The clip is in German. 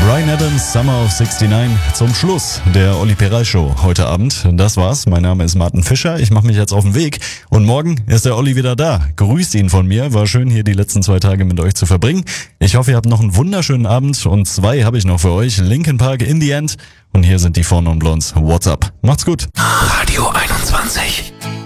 Bryan Adams, Summer of 69, zum Schluss der Olli Peral Show heute Abend. Das war's. Mein Name ist Martin Fischer. Ich mache mich jetzt auf den Weg und morgen ist der Olli wieder da. Grüßt ihn von mir. War schön, hier die letzten 2 Tage mit euch zu verbringen. Ich hoffe, ihr habt noch einen wunderschönen Abend und 2 habe ich noch für euch. Linkin Park, In the End. Und hier sind die Four Non Blondes. What's up? Macht's gut. Radio 21.